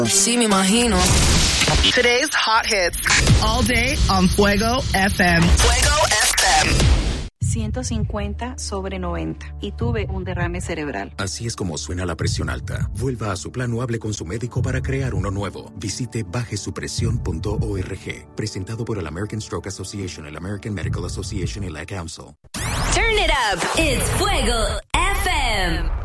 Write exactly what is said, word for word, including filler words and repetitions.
Sí, me imagino. Today's hot hits. All day on Fuego F M. Fuego F M. ciento cincuenta sobre noventa y tuve un derrame cerebral. Así es como suena la presión alta. Vuelva a su plan o hable con su médico para crear uno nuevo. Visite baje su presión punto org. Presentado por el American Stroke Association, el American Medical Association y la Council. Turn it up. It's Fuego F M.